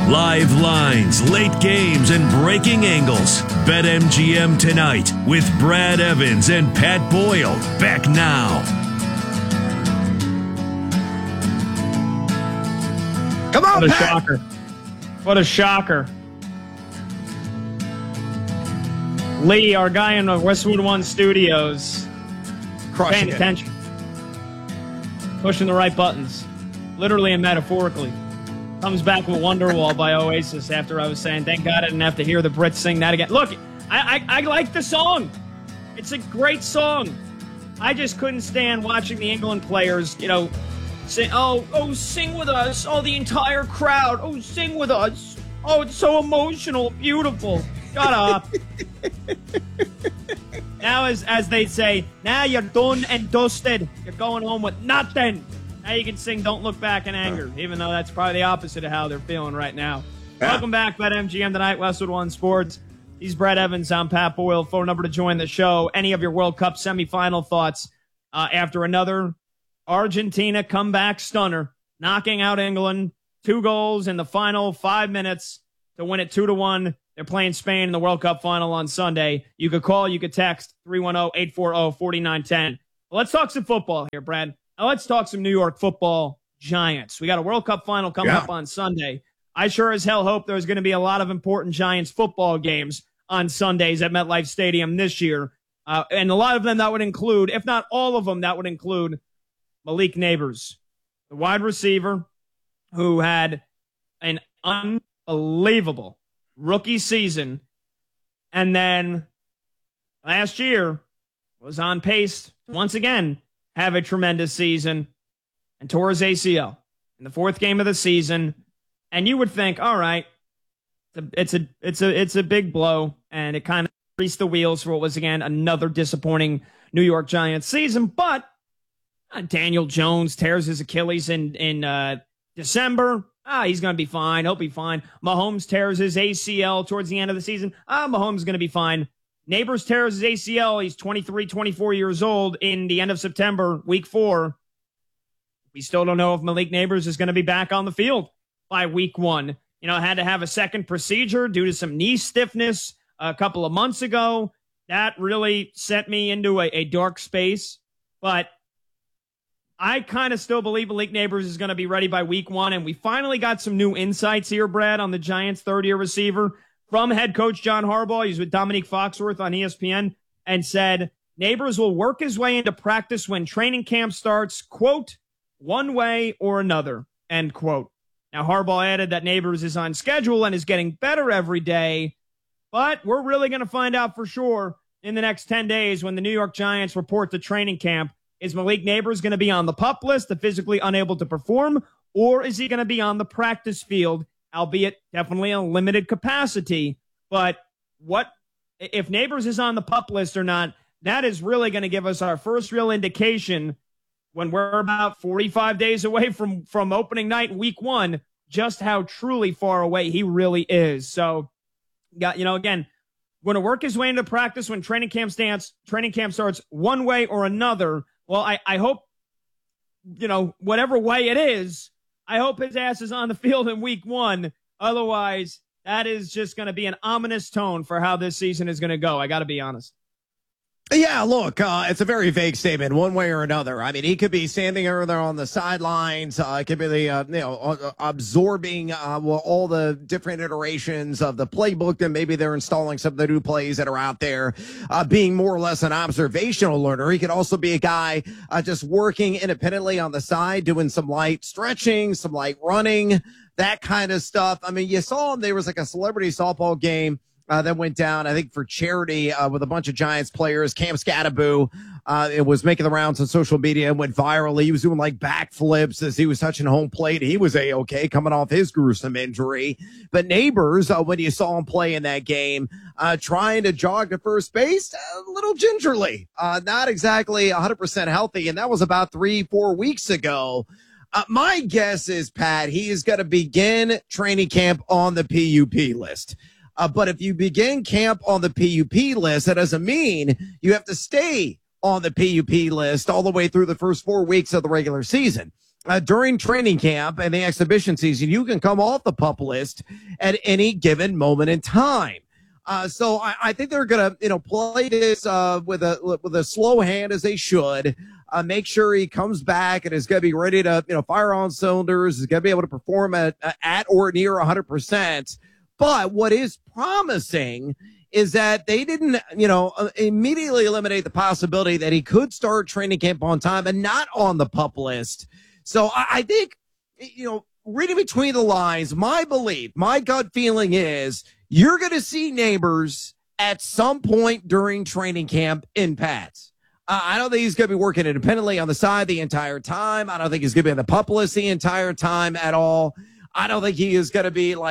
Live lines, late games, and breaking angles. BetMGM tonight with Brad Evans and Pat Boyle. Back now. Come on, What a Pat. shocker. What a shocker. Lee, our guy in the Westwood One Studios, Crushing paying it. attention. Pushing the right buttons. Literally and metaphorically. Comes back with Wonderwall by Oasis after I was saying, thank God I didn't have to hear the Brits sing that again. Look, I like the song. It's a great song. I just couldn't stand watching the England players, say, oh, sing with us. Oh, the entire crowd. Oh, sing with us. Oh, it's so emotional, beautiful. Shut up. Now, as they say, now you're done and dusted. You're going home with nothing. Now you can sing Don't Look Back in Anger, even though that's probably the opposite of how they're feeling right now. Yeah. Welcome back, BetMGM tonight, Westwood One Sports. He's Brad Evans. I'm Pat Boyle. Phone number to join the show. Any of your World Cup semifinal thoughts after another Argentina comeback stunner, knocking out England, 2 goals in the final 5 minutes to win it 2-1. They're playing Spain in the World Cup final on Sunday. You could call, you could text 310-840-4910. Well, let's talk some football here, Brad. Now let's talk some New York Football Giants. We got a World Cup final coming up on Sunday. I sure as hell hope there's going to be a lot of important Giants football games on Sundays at MetLife Stadium this year. And a lot of them that would include, if not all of them, that would include Malik Nabers, the wide receiver who had an unbelievable rookie season, and then last year was on pace to once again have a tremendous season and tore his ACL in the 4th game of the season. And you would think, all right, it's a big blow, and it kind of greased the wheels for what was again another disappointing New York Giants season. But Daniel Jones tears his Achilles in December. He's going to be fine. He'll be fine. Mahomes tears his ACL towards the end of the season. Mahomes is going to be fine. Nabers tears his ACL. He's 23, 24 years old in the end of September, week 4. We still don't know if Malik Nabers is going to be back on the field by week 1. Had to have a second procedure due to some knee stiffness a couple of months ago. That really sent me into a dark space. But I kind of still believe Malik Nabers is going to be ready by week 1. And we finally got some new insights here, Brad, on the Giants' third-year receiver from head coach John Harbaugh. He's with Dominique Foxworth on ESPN and said Nabers will work his way into practice when training camp starts, quote, one way or another, end quote. Now, Harbaugh added that Nabers is on schedule and is getting better every day, but we're really going to find out for sure in the next 10 days when the New York Giants report to training camp. Is Malik Nabers going to be on the PUP list, the physically unable to perform, or is he going to be on the practice field, albeit definitely a limited capacity? But what if Nabers is on the PUP list or not? That is really going to give us our first real indication when we're about 45 days away from opening night, week 1, just how truly far away he really is. So, again, going to work his way into practice when training camp starts one way or another. Well, I hope, whatever way it is, I hope his ass is on the field in week 1. Otherwise, that is just going to be an ominous tone for how this season is going to go. I got to be honest. Yeah, look, it's a very vague statement, one way or another. I mean, he could be standing over there on the sidelines. It could be absorbing all the different iterations of the playbook that maybe they're installing some of the new plays that are out there, being more or less an observational learner. He could also be a guy just working independently on the side, doing some light stretching, some light running, that kind of stuff. I mean, you saw him. There was like a celebrity softball game that went down, I think, for charity with a bunch of Giants players. Cam Scattaboo, it was making the rounds on social media and went viral. He was doing like backflips as he was touching home plate. He was A-okay coming off his gruesome injury. But Nabers, when you saw him play in that game, trying to jog to first base, a little gingerly, not exactly 100% healthy. And that was about 3-4 weeks ago. My guess is, Pat, he is going to begin training camp on the PUP list. But if you begin camp on the PUP list, that doesn't mean you have to stay on the PUP list all the way through the first 4 weeks of the regular season. during training camp and the exhibition season, you can come off the PUP list at any given moment in time. So I think they're going to, play this with a slow hand as they should. Make sure he comes back and is going to be ready to, fire on cylinders. Is going to be able to perform at or near 100%. But what is promising is that they didn't, immediately eliminate the possibility that he could start training camp on time and not on the PUP list. So I think, reading between the lines, my belief, my gut feeling is you're going to see Neighbors at some point during training camp in Pats. I don't think he's going to be working independently on the side the entire time. I don't think he's going to be on the PUP list the entire time at all. I don't think he is going to be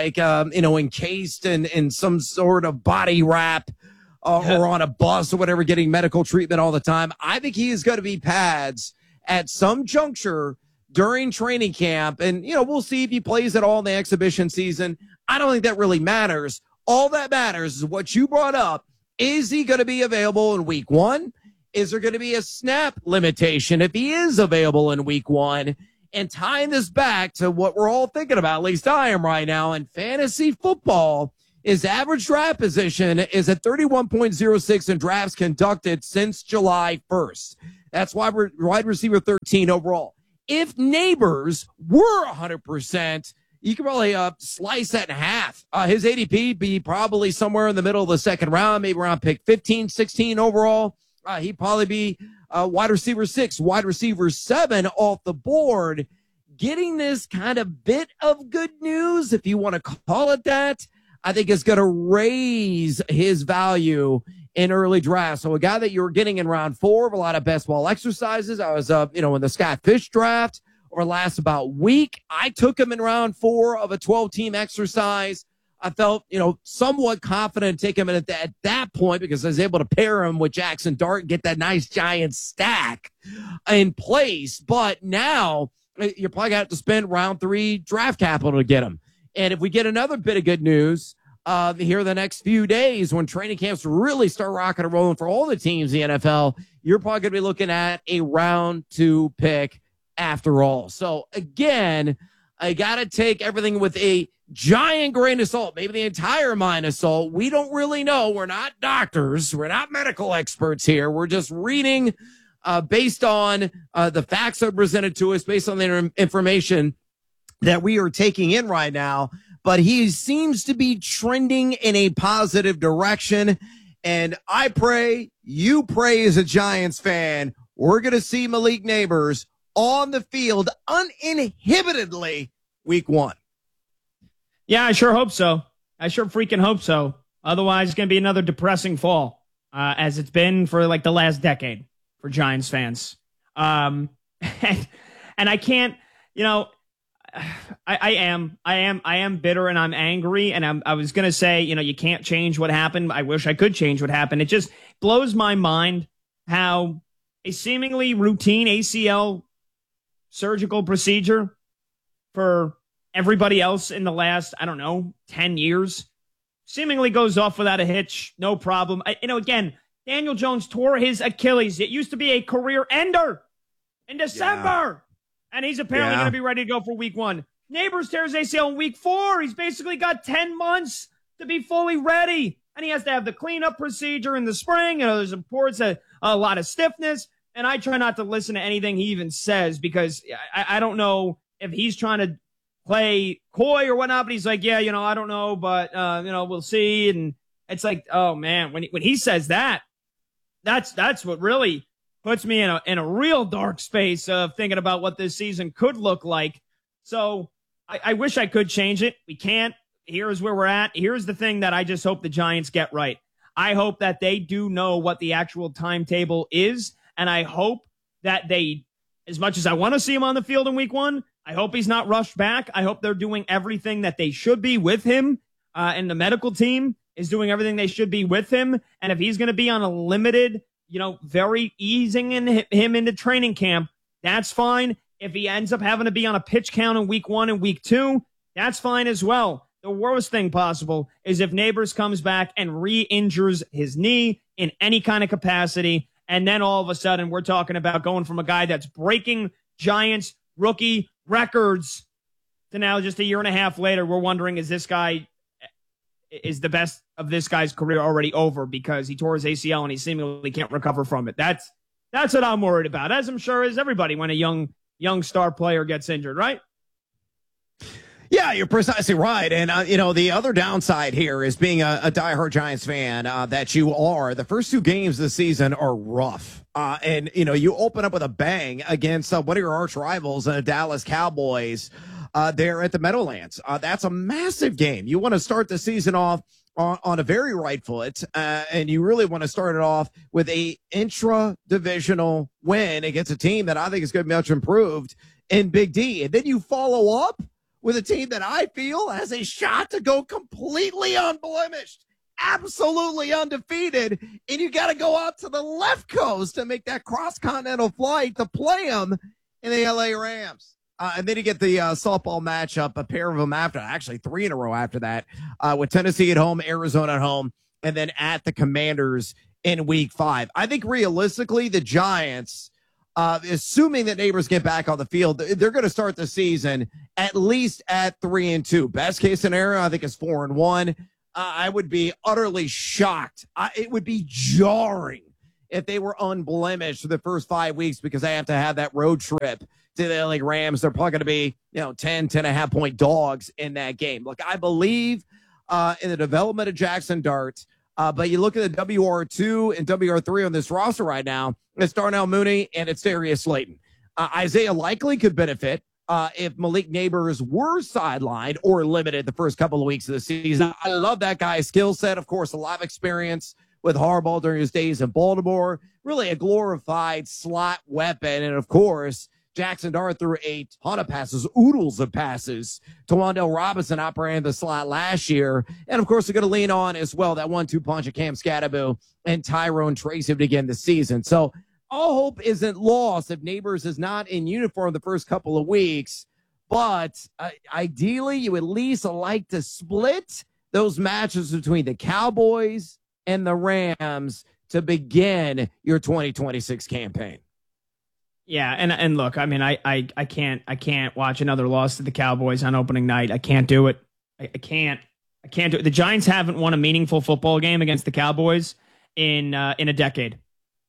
encased in some sort of body wrap or on a bus or whatever, getting medical treatment all the time. I think he is going to be pads at some juncture during training camp. And, we'll see if he plays at all in the exhibition season. I don't think that really matters. All that matters is what you brought up. Is he going to be available in week 1? Is there going to be a snap limitation if he is available in week 1? And tying this back to what we're all thinking about, at least I am right now, in fantasy football, his average draft position is at 31.06 in drafts conducted since July 1st. That's why we're wide receiver 13 overall. If Neighbors were 100%, you could probably slice that in half. His ADP be probably somewhere in the middle of the second round, maybe around pick 15, 16 overall. He'd probably be wide receiver 6, wide receiver 7 off the board. Getting this kind of bit of good news, if you want to call it that, I think is going to raise his value in early draft. So a guy that you were getting in round 4 of a lot of best ball exercises. I was, in the Scott Fish draft over the last about week. I took him in round 4 of a 12-team exercise. I felt, somewhat confident taking him at that point because I was able to pair him with Jackson Dart and get that nice giant stack in place. But now you're probably going to have to spend round 3 draft capital to get him. And if we get another bit of good news here the next few days when training camps really start rocking and rolling for all the teams in the NFL, you're probably going to be looking at a round 2 pick after all. So again, I got to take everything with a giant grain of salt, maybe the entire mine of salt. We don't really know. We're not doctors. We're not medical experts here. We're just reading based on the facts that are presented to us, based on the information that we are taking in right now. But he seems to be trending in a positive direction. And I pray, you pray as a Giants fan, we're going to see Malik Neighbors on the field uninhibitedly week 1. Yeah, I sure hope so. I sure freaking hope so. Otherwise, it's going to be another depressing fall, as it's been for like the last decade for Giants fans. And I can't, I am bitter and I'm angry. And I was going to say, you can't change what happened. I wish I could change what happened. It just blows my mind how a seemingly routine ACL surgical procedure for everybody else in the last, 10 years seemingly goes off without a hitch. No problem. Again, Daniel Jones tore his Achilles. It used to be a career ender in December. Yeah. And he's apparently going to be ready to go for week 1. Neighbors tears ACL in week 4. He's basically got 10 months to be fully ready. And he has to have the cleanup procedure in the spring. There's reports that a lot of stiffness. And I try not to listen to anything he even says because I don't know if he's trying to play coy or whatnot, but he's like, I don't know, but, we'll see. And it's like, oh man, when he says that, that's what really puts me in a real dark space of thinking about what this season could look like. So I wish I could change it. We can't. Here's where we're at. Here's the thing that I just hope the Giants get right. I hope that they do know what the actual timetable is. And I hope that they, as much as I want to see him on the field in week 1, I hope he's not rushed back. I hope they're doing everything that they should be with him. And the medical team is doing everything they should be with him. And if he's going to be on a limited, very easing him into training camp, that's fine. If he ends up having to be on a pitch count in week 1 and week 2, that's fine as well. The worst thing possible is if Neighbors comes back and re-injures his knee in any kind of capacity. And then all of a sudden we're talking about going from a guy that's breaking Giants rookie records to now just a year and a half later, we're wondering, is the best of this guy's career already over because he tore his ACL and he seemingly can't recover from it? That's what I'm worried about, as I'm sure is everybody when a young star player gets injured, right? Yeah, you're precisely right. And, the other downside here is being a diehard Giants fan that you are. The first 2 games this season are rough. And you open up with a bang against one of your arch rivals, the Dallas Cowboys, there at the Meadowlands. That's a massive game. You want to start the season off on a very right foot, and you really want to start it off with a intra-divisional win against a team that I think is going to be much improved in Big D. And then you follow up with a team that I feel has a shot to go completely unblemished, absolutely undefeated, and you got to go out to the left coast to make that cross-continental flight to play them in the LA Rams. And then you get the softball matchup, a pair of them after, actually 3 in a row after that, with Tennessee at home, Arizona at home, and then at the Commanders in week 5. I think realistically, the Giants, assuming that Neighbors get back on the field, they're going to start the season at least at 3-2. Best case scenario, I think, is 4-1. I would be utterly shocked. It would be jarring if they were unblemished for the first 5 weeks because they have to have that road trip to the LA Rams. They're probably going to be, 10.5 point dogs in that game. Look, I believe in the development of Jackson Dart, but you look at the WR2 and WR3 on this roster right now, it's Darnell Mooney and it's Darius Slayton. Isaiah likely could benefit if Malik Neighbors were sidelined or limited the first couple of weeks of the season. I love that guy's skill set. Of course, a lot of experience with Harbaugh during his days in Baltimore. Really a glorified slot weapon. And, of course, Jackson Dart threw a ton of passes, oodles of passes to Wan'Dale Robinson operating the slot last year. And, of course, they're going to lean on as well that 1-2 punch of Cam Scatterbo and Tyrone Tracy to begin the season. So all hope isn't lost if Neighbors is not in uniform the first couple of weeks. But ideally, you at least like to split those matches between the Cowboys and the Rams to begin your 2026 campaign. Yeah, and look, I mean, I can't watch another loss to the Cowboys on opening night. I can't do it. I can't do it. The Giants haven't won a meaningful football game against the Cowboys in a decade.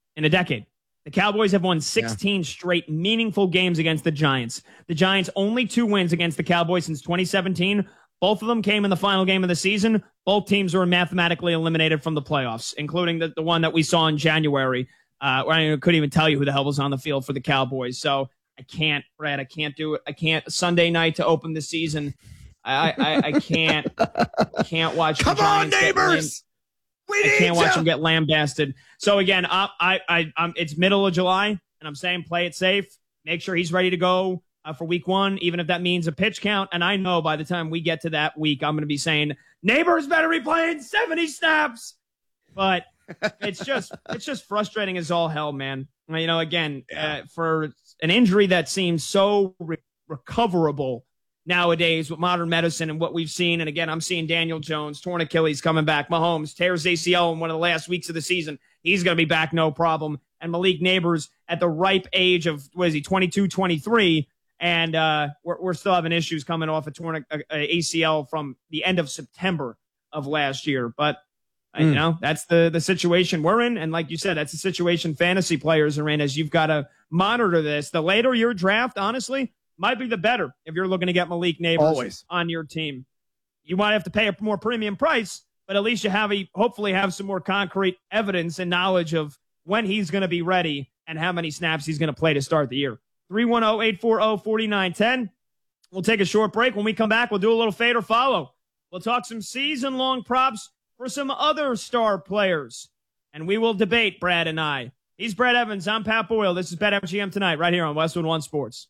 The Cowboys have won 16 straight meaningful games against the Giants. The Giants' only 2 wins against the Cowboys since 2017. Both of them came in the final game of the season. Both teams were mathematically eliminated from the playoffs, including the one that we saw in January. Where I couldn't even tell you who the hell was on the field for the Cowboys. So I can't, Brad. I can't do it. I can't Sunday night to open the season. I can't watch. Come on, Neighbors. I can't watch them get lambasted. So again, it's middle of July, and I'm saying play it safe. Make sure he's ready to go for week 1, even if that means a pitch count. And I know by the time we get to that week, I'm going to be saying Neighbors better be playing 70 snaps. But it's just frustrating as all hell, man. Again, for an injury that seems so recoverable nowadays with modern medicine and what we've seen. And again, I'm seeing Daniel Jones, torn Achilles, coming back. Mahomes tears ACL in one of the last weeks of the season. He's going to be back, no problem. And Malik Neighbors at the ripe age of, 22, 23. And we're still having issues coming off a torn ACL from the end of September of last year. But that's the situation we're in. And like you said, that's the situation fantasy players are in, as you've got to monitor this. The later your draft, honestly, might be the better if you're looking to get Malik Neighbors on your team. You might have to pay a more premium price, but at least you hopefully have some more concrete evidence and knowledge of when he's going to be ready and how many snaps he's going to play to start the year. 310-840-4910. We'll take a short break. When we come back, we'll do a little fade or follow. We'll talk some season-long props for some other star players. And we will debate, Brad and I. He's Brad Evans. I'm Pat Boyle. This is BetMGM Tonight right here on Westwood One Sports.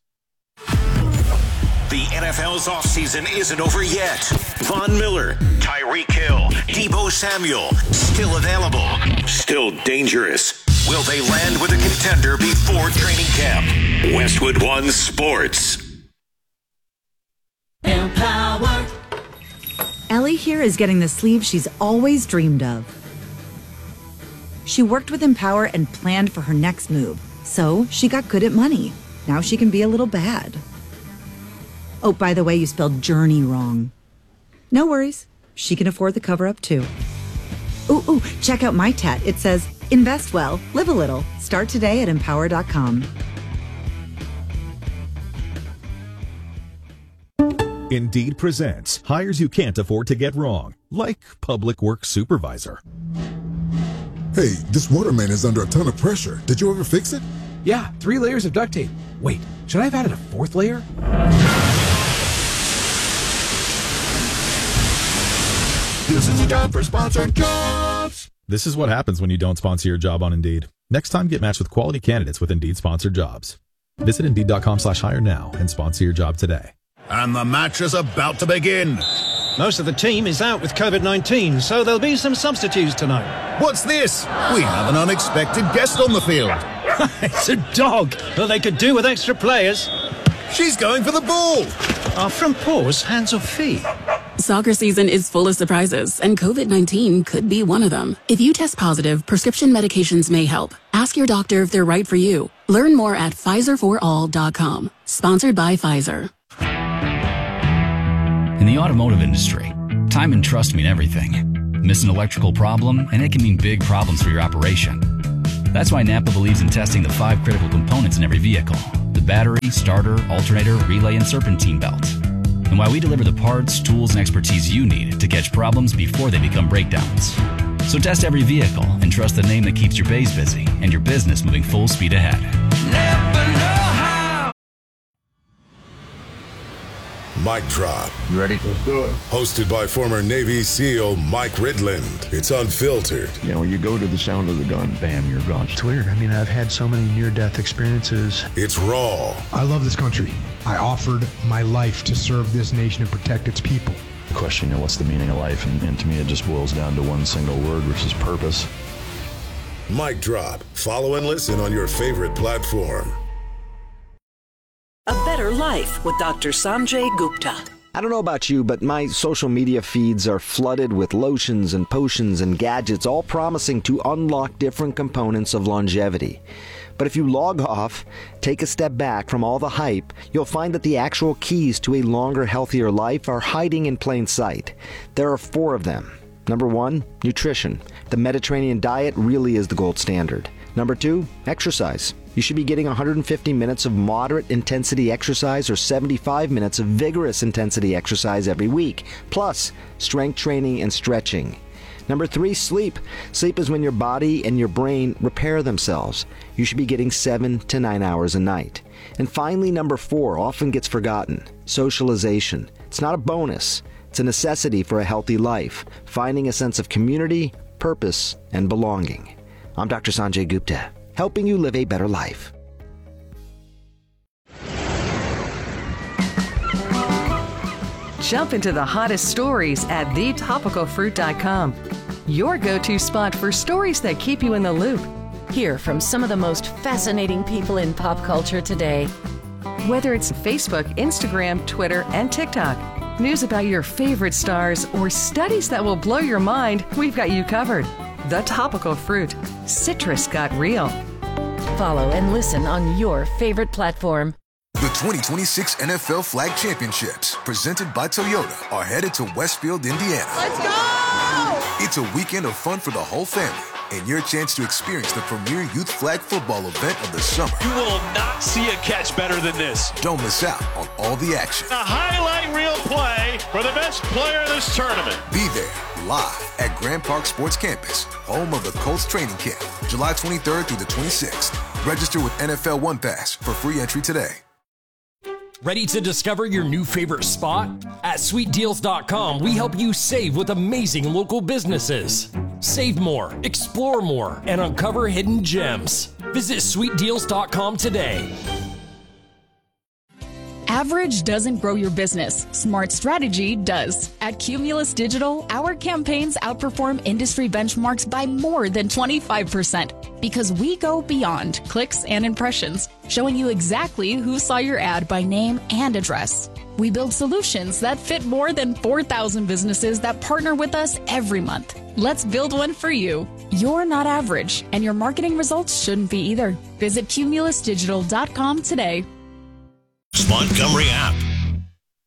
The NFL's offseason isn't over yet. Von Miller, Tyreek Hill, Deebo Samuel, still available, still dangerous. Will they land with a contender before training camp? Westwood One Sports. Empower. Ellie here is getting the sleeve she's always dreamed of. She worked with Empower and planned for her next move, so she got good at money. Now she can be a little bad. Oh, by the way, you spelled journey wrong. No worries. She can afford the cover-up, too. Ooh, check out my tat. It says, invest well, live a little. Start today at Empower.com. Indeed presents hires you can't afford to get wrong, like public works supervisor. Hey, this waterman is under a ton of pressure. Did you ever fix it? Yeah, 3 layers of duct tape. Wait, should I have added a 4th layer? This is a job for Sponsored Jobs. This is what happens when you don't sponsor your job on Indeed. Next time, get matched with quality candidates with Indeed sponsored jobs. Visit Indeed.com/hire now and sponsor your job today. And the match is about to begin. Most of the team is out with COVID-19, so there'll be some substitutes tonight. What's this? We have an unexpected guest on the field. It's a dog. Well, they could do with extra players. She's going for the ball. Are front paws hands or feet? Soccer season is full of surprises, and COVID-19 could be one of them. If you test positive, prescription medications may help. Ask your doctor if they're right for you. Learn more at PfizerForAll.com. Sponsored by Pfizer. In the automotive industry, time and trust mean everything. Miss an electrical problem, and it can mean big problems for your operation. That's why Napa believes in testing the 5 critical components in every vehicle: the battery, starter, alternator, relay, and serpentine belt. And why we deliver the parts, tools, and expertise you need to catch problems before they become breakdowns. So test every vehicle and trust the name that keeps your bays busy and your business moving full speed ahead. Napa know-how. Mic Drop. You ready? Let's do it. Hosted by former Navy SEAL Mike Ridland. It's unfiltered. You know, you go to the sound of the gun, bam, you're gone. It's weird. I mean, I've had so many near-death experiences. It's raw. I love this country. I offered my life to serve this nation and protect its people. The question, you know, what's the meaning of life? And to me, it just boils down to one single word, which is purpose. Mic Drop. Follow and listen on your favorite platform. A Better Life with Dr. Sanjay Gupta. I don't know about you, but my social media feeds are flooded with lotions and potions and gadgets, all promising to unlock different components of longevity. But if you log off, take a step back from all the hype, you'll find that the actual keys to a longer, healthier life are hiding in plain sight. There are 4 of them. Number 1, nutrition. The Mediterranean diet really is the gold standard. Number 2, exercise. You should be getting 150 minutes of moderate intensity exercise or 75 minutes of vigorous intensity exercise every week, plus strength training and stretching. Number 3, sleep. Sleep is when your body and your brain repair themselves. You should be getting 7 to 9 hours a night. And finally, number 4 often gets forgotten: socialization. It's not a bonus. It's a necessity for a healthy life, finding a sense of community, purpose, and belonging. I'm Dr. Sanjay Gupta, helping you live a better life. Jump into the hottest stories at thetopicalfruit.com. Your go-to spot for stories that keep you in the loop. Hear from some of the most fascinating people in pop culture today. Whether it's Facebook, Instagram, Twitter, and TikTok, news about your favorite stars, or studies that will blow your mind, we've got you covered. The Topical Fruit. Citrus got real. Follow and listen on your favorite platform. The 2026 NFL Flag Championships, presented by Toyota, are headed to Westfield, Indiana. Let's go! It's a weekend of fun for the whole family, and your chance to experience the premier youth flag football event of the summer. You will not see a catch better than this. Don't miss out on all the action. A highlight reel play for the best player in this tournament. Be there, live at Grand Park Sports Campus, home of the Colts training camp, July 23rd through the 26th. Register with NFL One Pass for free entry today. Ready to discover your new favorite spot? At SweetDeals.com, we help you save with amazing local businesses. Save more, explore more, and uncover hidden gems. Visit SweetDeals.com today. Average doesn't grow your business. Smart strategy does. At Cumulus Digital, our campaigns outperform industry benchmarks by more than 25% because we go beyond clicks and impressions, showing you exactly who saw your ad by name and address. We build solutions that fit more than 4,000 businesses that partner with us every month. Let's build one for you. You're not average, and your marketing results shouldn't be either. Visit cumulusdigital.com today. Montgomery app.